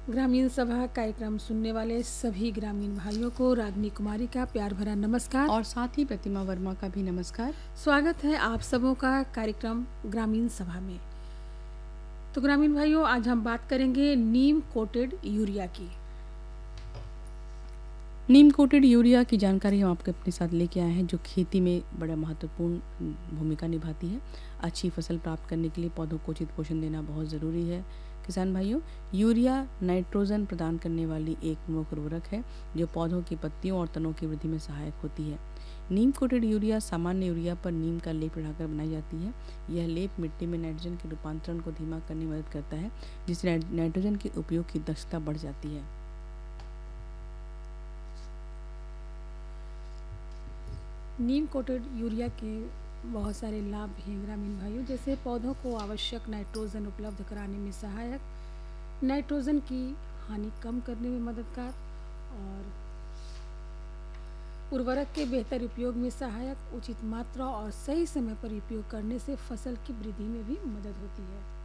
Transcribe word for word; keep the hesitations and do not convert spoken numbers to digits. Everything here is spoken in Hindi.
ग्रामीण सभा कार्यक्रम सुनने वाले सभी ग्रामीण भाइयों को रागनी कुमारी का प्यार भरा नमस्कार और साथ ही प्रतिमा वर्मा का भी नमस्कार। स्वागत है आप सबों का कार्यक्रम ग्रामीण सभा में। तो ग्रामीण भाइयों, आज हम बात करेंगे नीम कोटेड यूरिया की। नीम कोटेड यूरिया की जानकारी हम आपके अपने साथ लेके आए हैं, जो खेती में बड़ा महत्वपूर्ण भूमिका निभाती है। अच्छी फसल प्राप्त करने के लिए पौधों को उचित पोषण देना बहुत ज़रूरी है। किसान भाइयों, यूरिया नाइट्रोजन प्रदान करने वाली एक प्रमुख उर्वरक है जो पौधों की पत्तियों और तनों की वृद्धि में सहायक होती है। नीम कोटेड यूरिया सामान्य यूरिया पर नीम का लेप लगाकर बनाई जाती है। यह लेप मिट्टी में नाइट्रोजन के रूपांतरण को धीमा करने में मदद करता है, जिससे नाइट्रोजन के उपयोग की दक्षता बढ़ जाती है। नीम कोटेड यूरिया के बहुत सारे लाभ भी हैं ग्रामीण भाइयों, जैसे पौधों को आवश्यक नाइट्रोजन उपलब्ध कराने में सहायक, नाइट्रोजन की हानि कम करने में मददगार और उर्वरक के बेहतर उपयोग में सहायक, उचित मात्रा और सही समय पर उपयोग करने से फसल की वृद्धि में भी मदद होती है।